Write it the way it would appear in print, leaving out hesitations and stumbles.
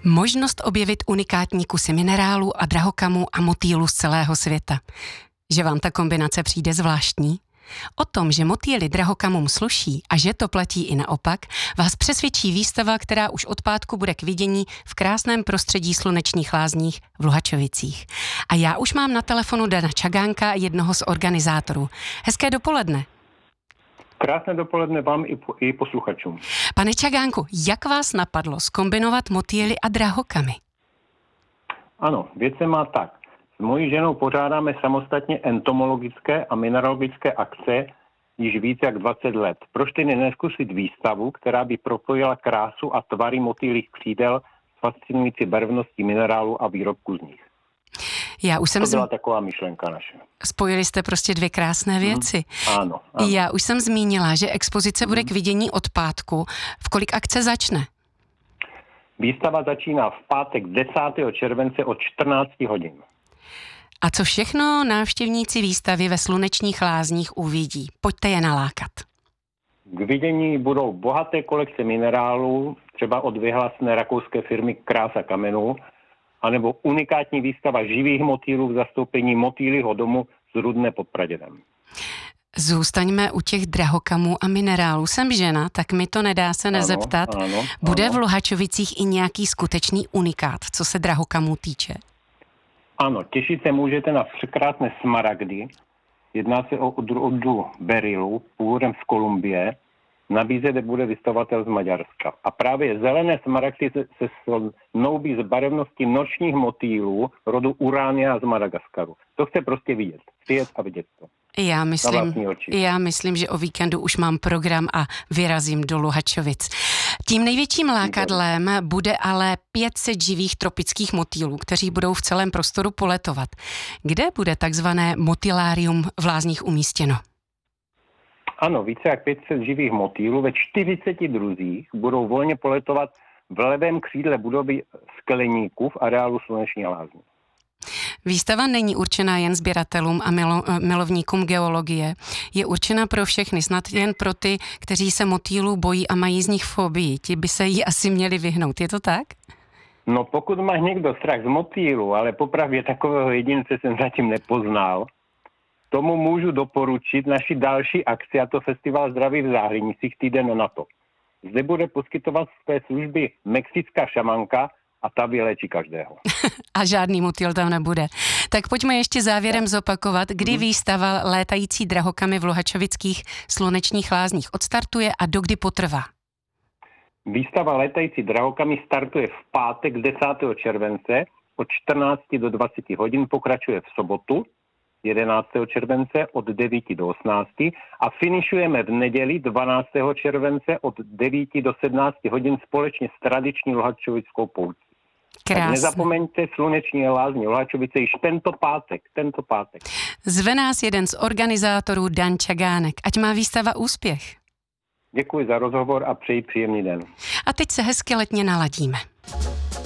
Možnost objevit unikátní kusy minerálů a drahokamů a motýlů z celého světa. Že vám ta kombinace přijde zvláštní? O tom, že motýly drahokamům sluší a že to platí i naopak, vás přesvědčí výstava, která už od pátku bude k vidění v krásném prostředí Slunečních lázních v Luhačovicích. A já už mám na telefonu Dana Čagánka, jednoho z organizátorů. Hezké dopoledne. Krásné dopoledne vám i posluchačům. Pane Čagánku, jak vás napadlo zkombinovat motýly a drahokamy? Ano, věc se má tak. S mojí ženou pořádáme samostatně entomologické a mineralogické akce již více jak 20 let. Proč tedy neskusit výstavu, která by propojila krásu a tvary motýlích křídel s fascinující barevností minerálu a výrobku z nich? To byla taková myšlenka naše. Spojili jste prostě dvě krásné věci. Ano. Já už jsem zmínila, že expozice bude k vidění od pátku. V kolik akce začne? Výstava začíná v pátek 10. července od 14 hodin. A co všechno návštěvníci výstavy ve Slunečních lázních uvidí? Pojďte je nalákat. K vidění budou bohaté kolekce minerálů, třeba od vyhlášené rakouské firmy Krása kamenů, anebo unikátní výstava živých motýlů v zastoupení motýlího domu z Rudné pod Pradědem. Zůstaňme u těch drahokamů a minerálů. Jsem žena, tak mi to nedá se nezeptat. Bude v Luhačovicích i nějaký skutečný unikát, co se drahokamů týče? Ano, těšit se můžete na překrásné smaragdy. Jedná se o odrůdu berylu, původem z Kolumbie. Nabízet bude vystavatel z Maďarska. A právě zelené smaragdy se snoubí z barevností nočních motýlů rodu Urania z Madagaskaru. To chce prostě vidět. Přijet a vidět to. Já myslím, že o víkendu už mám program a vyrazím do Luhačovic. Tím největším lákadlem bude ale 500 živých tropických motýlů, kteří budou v celém prostoru poletovat. Kde bude takzvané motylárium v lázních umístěno? Ano, více jak 500 živých motýlů ve 40 druzích budou volně poletovat v levém křídle budovy Skleníků v areálu Sluneční lázně. Výstava není určená jen sběratelům a milovníkům geologie. Je určena pro všechny, snad jen pro ty, kteří se motýlů bojí a mají z nich fobii. Ti by se jí asi měli vyhnout. Je to tak? No pokud má někdo strach z motýlu, ale popravdě takového jedince jsem zatím nepoznal, tomu můžu doporučit naši další akci, a to Festival zdraví v Záhlinicích týden na to. Zde bude poskytovat své služby mexická šamanka a ta vyléčí každého. A žádný motýl tam nebude. Tak pojďme ještě závěrem zopakovat, kdy výstava Létající drahokamy v Luhačovických Slunečních lázních odstartuje a dokdy potrvá. Výstava Létající drahokamy startuje v pátek 10. července od 14 do 20 hodin, pokračuje v sobotu 11. července od 9 do 18 a finišujeme v neděli 12. července od 9 do 17 hodin společně s tradiční luhačovickou poutí. Tak nezapomeňte Sluneční lázně Luhačovice již tento pátek. Zve nás jeden z organizátorů Dan Čagánek. Ať má výstava úspěch. Děkuji za rozhovor a přeji příjemný den. A teď se hezky letně naladíme.